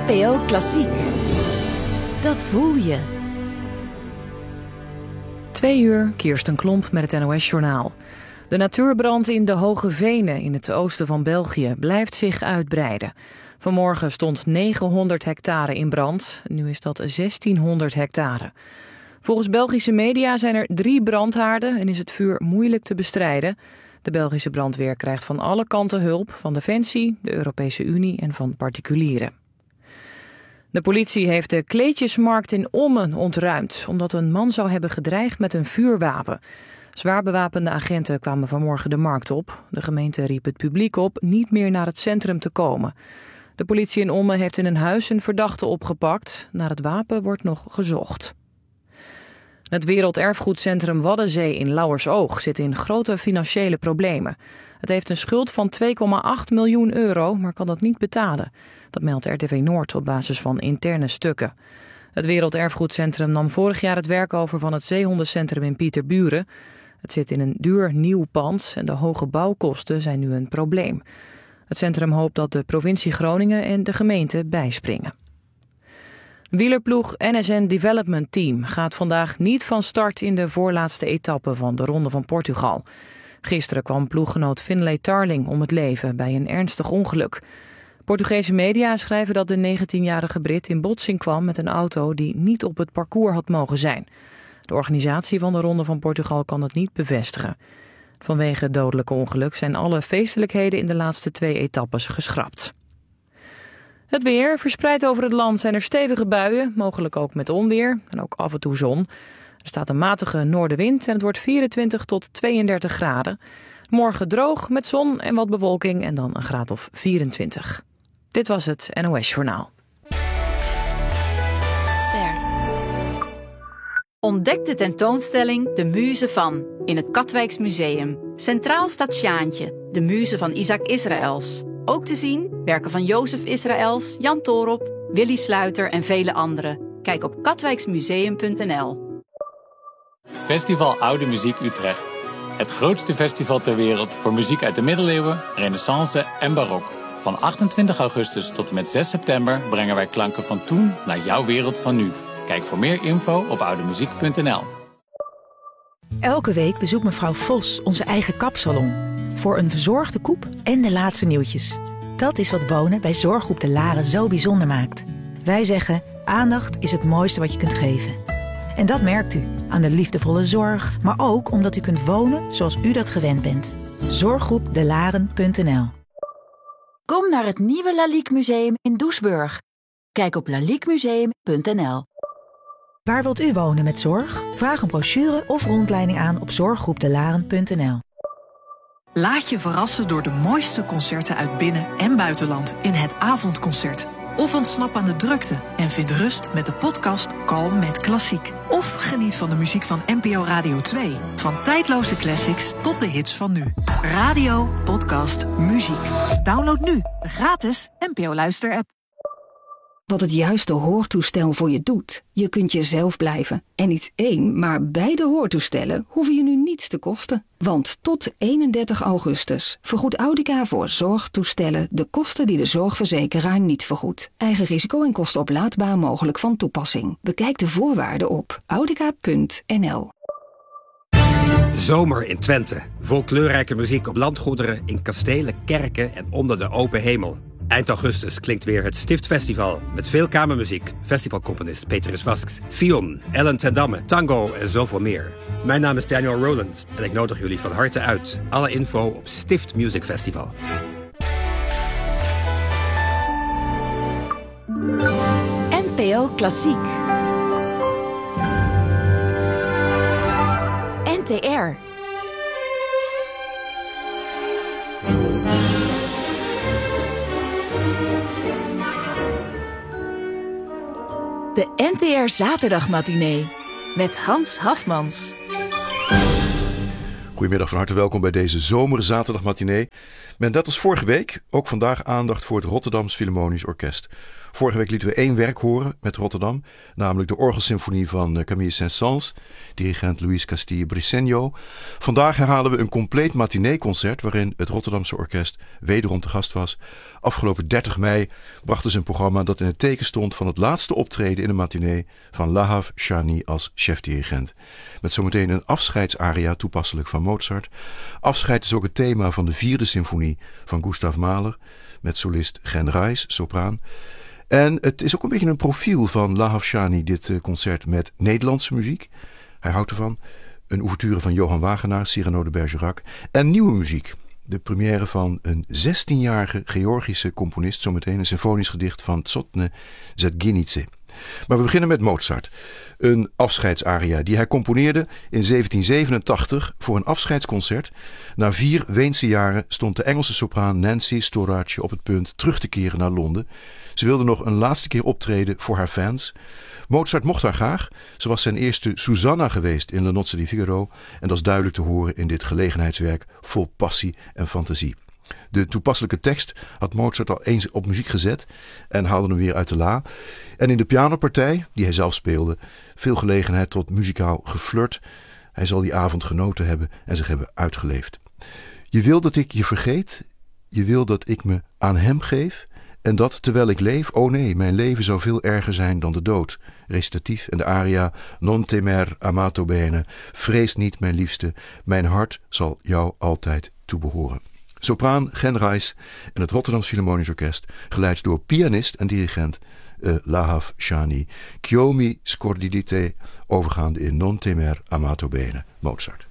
NPO Klassiek. Dat voel je. 2 uur, Kirsten Klomp met het NOS-journaal. De natuurbrand in de Hoge Venen in het oosten van België blijft zich uitbreiden. Vanmorgen stond 900 hectare in brand. Nu is dat 1600 hectare. Volgens Belgische media zijn er 3 brandhaarden en is het vuur moeilijk te bestrijden. De Belgische brandweer krijgt van alle kanten hulp, van Defensie, de Europese Unie en van particulieren. De politie heeft de kleedjesmarkt in Ommen ontruimd, omdat een man zou hebben gedreigd met een vuurwapen. Zwaar bewapende agenten kwamen vanmorgen de markt op. De gemeente riep het publiek op niet meer naar het centrum te komen. De politie in Ommen heeft in een huis een verdachte opgepakt. Naar het wapen wordt nog gezocht. Het Werelderfgoedcentrum Waddenzee in Lauwersoog zit in grote financiële problemen. Het heeft een schuld van 2,8 miljoen euro, maar kan dat niet betalen. Dat meldt RTV Noord op basis van interne stukken. Het Werelderfgoedcentrum nam vorig jaar het werk over van het zeehondencentrum in Pieterburen. Het zit in een duur nieuw pand en de hoge bouwkosten zijn nu een probleem. Het centrum hoopt dat de provincie Groningen en de gemeente bijspringen. Wielerploeg NSN Development Team gaat vandaag niet van start in de voorlaatste etappe van de Ronde van Portugal. Gisteren kwam ploeggenoot Finlay Tarling om het leven bij een ernstig ongeluk. Portugese media schrijven dat de 19-jarige Brit in botsing kwam met een auto die niet op het parcours had mogen zijn. De organisatie van de Ronde van Portugal kan het niet bevestigen. Vanwege het dodelijke ongeluk zijn alle feestelijkheden in de laatste 2 etappes geschrapt. Het weer. Verspreid over het land zijn er stevige buien, mogelijk ook met onweer en ook af en toe zon. Er staat een matige noordenwind en het wordt 24 tot 32 graden. Morgen droog met zon en wat bewolking en dan een graad of 24. Dit was het NOS Journaal. Ster. Ontdek de tentoonstelling De Muze van in het Katwijks Museum. Centraal staat Sjaantje, de muze van Isaac Israëls. Ook te zien werken van Jozef Israëls, Jan Toorop, Willy Sluiter en vele anderen. Kijk op katwijksmuseum.nl. Festival Oude Muziek Utrecht. Het grootste festival ter wereld voor muziek uit de middeleeuwen, renaissance en barok. Van 28 augustus tot en met 6 september brengen wij klanken van toen naar jouw wereld van nu. Kijk voor meer info op oudemuziek.nl. Elke week bezoekt mevrouw Vos onze eigen kapsalon. Voor een verzorgde koep en de laatste nieuwtjes. Dat is wat wonen bij Zorggroep De Laren zo bijzonder maakt. Wij zeggen, aandacht is het mooiste wat je kunt geven. En dat merkt u aan de liefdevolle zorg, maar ook omdat u kunt wonen zoals u dat gewend bent. Zorggroepdelaren.nl. Kom naar het nieuwe Lalique Museum in Doesburg. Kijk op laliquemuseum.nl. Waar wilt u wonen met zorg? Vraag een brochure of rondleiding aan op zorggroepdelaren.nl. Laat je verrassen door de mooiste concerten uit binnen- en buitenland in het avondconcert. Of ontsnap aan de drukte en vind rust met de podcast Kalm met Klassiek. Of geniet van de muziek van NPO Radio 2. Van tijdloze classics tot de hits van nu. Radio, podcast, muziek. Download nu de gratis NPO Luister-app. Wat het juiste hoortoestel voor je doet. Je kunt jezelf blijven. En niet 1, maar beide hoortoestellen hoeven je nu niets te kosten. Want tot 31 augustus vergoedt Audica voor zorgtoestellen de kosten die de zorgverzekeraar niet vergoedt. Eigen risico en kosten oplaadbaar mogelijk van toepassing. Bekijk de voorwaarden op audica.nl. Zomer in Twente. Vol kleurrijke muziek op landgoederen, in kastelen, kerken en onder de open hemel. Eind augustus klinkt weer het Stiftfestival met veel kamermuziek, festivalcomponist Petrus Vasks, Fion, Ellen ten Damme, tango en zoveel meer. Mijn naam is Daniel Rowland en ik nodig jullie van harte uit. Alle info op Stift Music Festival. NPO Klassiek. NTR. De NTR Zaterdagmatinee met Hans Hafmans. Goedemiddag, van harte welkom bij deze zomerzaterdagmatinee. Met net als vorige week ook vandaag aandacht voor het Rotterdams Philharmonisch Orkest. Vorige week lieten we 1 werk horen met Rotterdam, namelijk de orgelsymfonie van Camille Saint-Saëns, dirigent Luis Castilla-Briceño. Vandaag herhalen we een compleet matineeconcert waarin het Rotterdamse orkest wederom te gast was. Afgelopen 30 mei brachten ze een programma dat in het teken stond van het laatste optreden in de matinee van Lahav Shani als chefdirigent. Met zometeen een afscheidsaria toepasselijk van Mozart. Afscheid is ook het thema van de 4e symfonie van Gustav Mahler met solist Gen Reis, sopraan. En het is ook een beetje een profiel van Lahav Shani, dit concert met Nederlandse muziek. Hij houdt ervan. Een ouverture van Johan Wagenaar, Cyrano de Bergerac. En nieuwe muziek. De première van een 16-jarige Georgische componist. Zometeen een symfonisch gedicht van Tsotne Zedginidze. Maar we beginnen met Mozart. Een afscheidsaria die hij componeerde in 1787 voor een afscheidsconcert. Na 4 Weense jaren stond de Engelse sopraan Nancy Storace op het punt terug te keren naar Londen. Ze wilde nog een laatste keer optreden voor haar fans. Mozart mocht haar graag. Ze was zijn eerste Susanna geweest in Le Nozze di Figaro. En dat is duidelijk te horen in dit gelegenheidswerk vol passie en fantasie. De toepasselijke tekst had Mozart al eens op muziek gezet en haalde hem weer uit de la. En in de pianopartij, die hij zelf speelde, veel gelegenheid tot muzikaal geflirt. Hij zal die avond genoten hebben en zich hebben uitgeleefd. Je wil dat ik je vergeet, je wil dat ik me aan hem geef. En dat terwijl ik leef, oh nee, mijn leven zou veel erger zijn dan de dood. Recitatief en de aria Non temer amato bene. Vrees niet, mijn liefste, mijn hart zal jou altijd toebehoren. Sopraan Gen Reis en het Rotterdams Philharmonisch Orkest, geleid door pianist en dirigent Lahav Shani. Chiomi scordidite, overgaande in Non temer amato bene. Mozart.